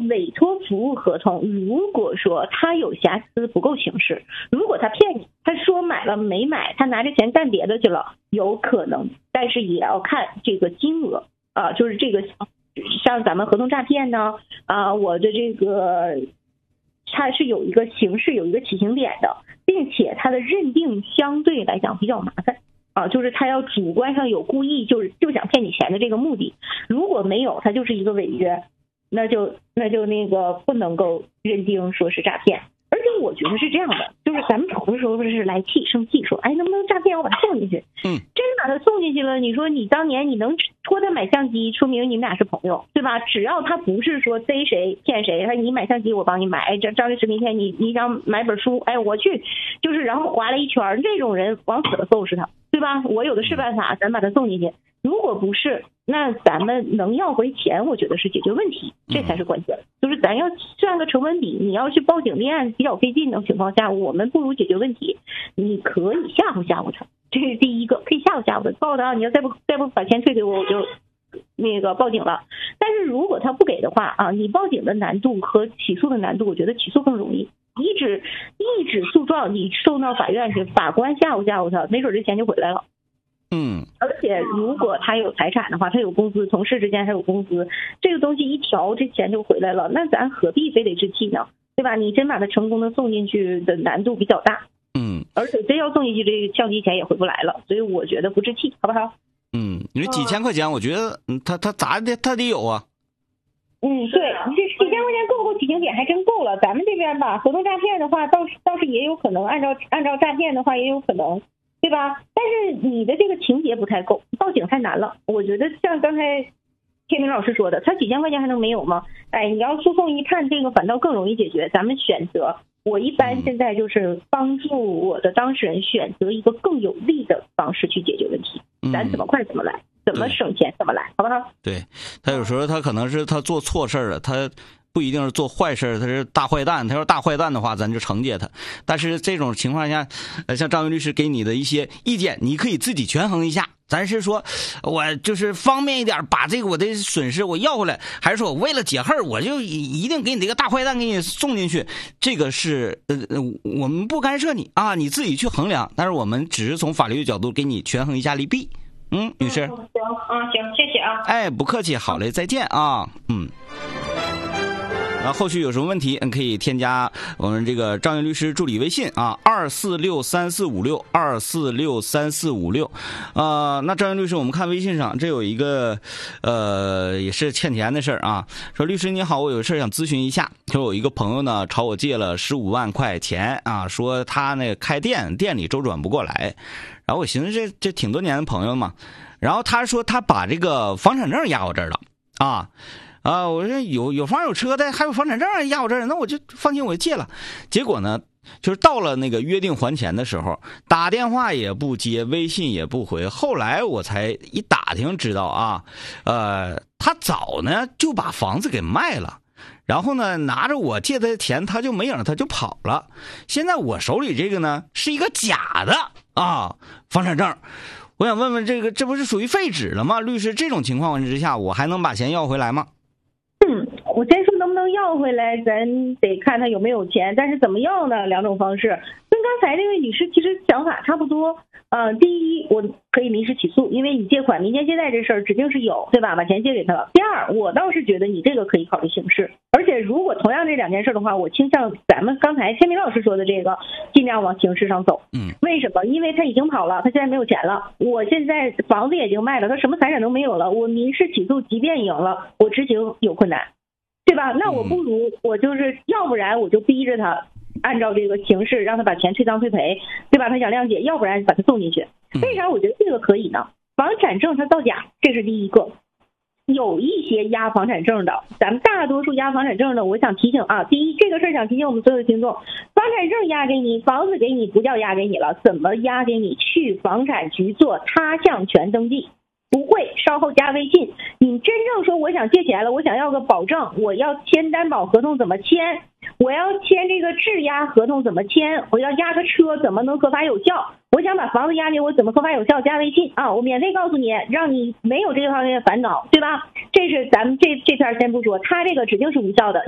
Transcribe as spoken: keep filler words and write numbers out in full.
委托服务合同，如果说他有瑕疵不够刑事，如果他骗你，他说买了没买，他拿着钱干别的去了，有可能，但是也要看这个金额啊、呃，就是这个像咱们合同诈骗呢啊、呃，我的这个它是有一个刑事有一个起刑点的，并且它的认定相对来讲比较麻烦。啊，就是他要主观上有故意，就是就想骗你钱的这个目的。如果没有，他就是一个违约，那就那就那个不能够认定说是诈骗。而且我觉得是这样的，就是咱们有的时候是来气生气，说哎能不能诈骗我把他送进去？ 嗯， 真把他送进去了，你说你当年你能托他买相机，说明你们俩是朋友，对吧？只要他不是说逮谁骗谁，他你买相机我帮你买，哎张张律师明天你你想买本书，哎我去，就是然后划了一圈，这种人往死了收拾他。对吧？我有的是办法，咱把他送进去。如果不是，那咱们能要回钱，我觉得是解决问题，这才是关键。就是咱要算个成本比，你要去报警立案比较费劲的情况下，我们不如解决问题。你可以吓唬吓唬他，这是第一个，可以吓唬吓唬他，告诉他你要再不再不把钱退给我，我就那个报警了。但是如果他不给的话啊，你报警的难度和起诉的难度，我觉得起诉更容易。一纸一纸诉状，你送到法院去，法官吓唬吓唬他，没准这钱就回来了。 嗯， 而且如果他有财产的话，他有工资，同事之间还有工资，这个东西一调，这钱就回来了。那咱何必非得置气呢？对吧？你真把他成功的送进去的难度比较大。 嗯， 而且真要送进去，这个相机钱也回不来了。所以我觉得不置气，好不好？ 嗯，你说几千块钱，我觉得嗯，他他咋的，他得有啊。 嗯，对，这几千块钱够不够起刑点还真够了。咱们这边吧，合同诈骗的话，倒是倒是也有可能，按照按照诈骗的话也有可能，对吧？但是你的这个情节不太够，报警太难了。我觉得像刚才天明老师说的，他几千块钱还能没有吗？哎，你要诉讼一判，这个反倒更容易解决。咱们选择，我一般现在就是帮助我的当事人选择一个更有利的方式去解决问题，咱怎么快怎么来。怎么省钱怎么来，好不好？对， 他有时候他可能是他做错事了，他不一定是做坏事，他是大坏蛋。他要大坏蛋的话，咱就惩戒他。但是这种情况下，呃，像张云律师给你的一些意见，你可以自己权衡一下。咱是说，我就是方便一点，把这个我的损失我要回来，还是说我为了解恨，我就一定给你这个大坏蛋给你送进去？这个是呃呃，我们不干涉你啊，你自己去衡量。但是我们只是从法律的角度给你权衡一下利弊。嗯，女士。 行啊，行，谢谢啊。 哎，不客气，好嘞，再见啊。嗯。然后后续有什么问题，可以添加我们这个张云律师助理微信啊，二四六三四五六二四六三四五六。呃，那张云律师，我们看微信上这有一个呃，也是欠钱的事儿啊。说律师你好，我有事想咨询一下。说有一个朋友呢朝我借了十五万块钱啊，说他那个开店店里周转不过来。然后我寻思这这挺多年的朋友嘛，然后他说他把这个房产证压我这儿了啊。啊，我说有有房有车的，还有房产证压我这儿，那我就放心，我就借了。结果呢，就是到了那个约定还钱的时候，打电话也不接，微信也不回。后来我才一打听知道啊，呃，他早呢就把房子给卖了，然后呢拿着我借他的钱，他就没影，他就跑了。现在我手里这个呢是一个假的啊房产证。我想问问这个，这不是属于废纸了吗？律师，这种情况之下，我还能把钱要回来吗？ 嗯，我先说能不能要回来，咱得看他有没有钱，但是怎么要呢？两种方式，跟刚才这位女士其实想法差不多。呃，第一，我可以民事起诉，因为你借款民间借贷这事儿指定是有，对吧？把钱借给他了。第二，我倒是觉得你这个可以考虑刑事，而且如果同样这两件事的话，我倾向咱们刚才天明老师说的这个，尽量往刑事上走。 嗯， 为什么？因为他已经跑了，他现在没有钱了，我现在房子也已经卖了，他什么财产都没有了，我民事起诉即便赢了，我执行有困难，对吧？那我不如我就是要不然我就逼着他按照这个形式让他把钱退赃退赔，对吧？他想谅解，要不然把他送进去。为啥我觉得这个可以呢？房产证它造假，这是第一个。有一些压房产证的，咱们大多数压房产证的，我想提醒啊，第一，这个事儿想提醒我们所有的听众，房产证压给你，房子给你不叫压给你了，怎么压给你？去房产局做他项权登记。不会，稍后加微信。你真正说我想借钱了，我想要个保证，我要签担保合同怎么签？我要签这个质押合同怎么签？我要押个车怎么能合法有效？我想把房子押给我怎么合法有效？加微信啊，我免费告诉你，让你没有这方面的烦恼，对吧？这是咱们这这片先不说，他这个指定是无效的。